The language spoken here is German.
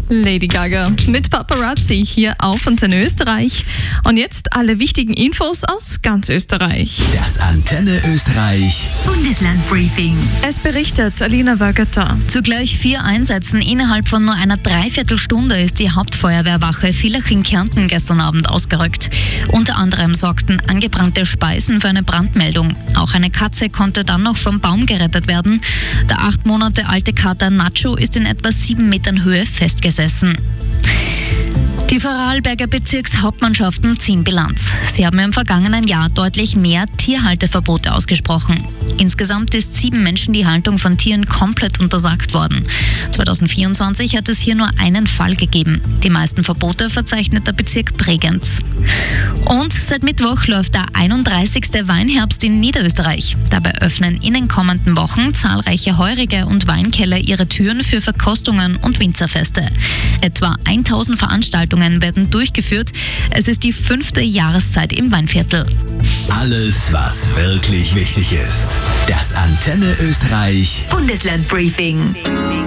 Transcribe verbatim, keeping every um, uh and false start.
Lady Gaga mit Paparazzi hier auf Antenne Österreich. Und jetzt alle wichtigen Infos aus ganz Österreich. Das Antenne Österreich Bundeslandbriefing. Es berichtet Alina Wögeter. Zu gleich vier Einsätzen innerhalb von nur einer Dreiviertelstunde ist die Hauptfeuerwehrwache Villach in Kärnten gestern Abend ausgerückt. Unter anderem sorgten angebrannte Speisen für eine Brandmeldung. Auch eine Katze konnte dann noch vom Baum gerettet werden. Der acht Monate alte Kater Nacho ist in etwa sieben Metern Höhe festgesessen. Die Vorarlberger Bezirkshauptmannschaften ziehen Bilanz. Sie haben im vergangenen Jahr deutlich mehr Tierhalteverbote ausgesprochen. Insgesamt ist sieben Menschen die Haltung von Tieren komplett untersagt worden. zwanzig vierundzwanzig hat es hier nur einen Fall gegeben. Die meisten Verbote verzeichnet der Bezirk Bregenz. Und seit Mittwoch läuft der einunddreißigste Weinherbst in Niederösterreich. Dabei öffnen in den kommenden Wochen zahlreiche Heurige und Weinkeller ihre Türen für Verkostungen und Winzerfeste. Etwa tausend Veranstaltungen werden durchgeführt. Es ist die fünfte Jahreszeit im Weinviertel. Alles, was wirklich wichtig ist. Das Antenne Österreich Bundeslandbriefing.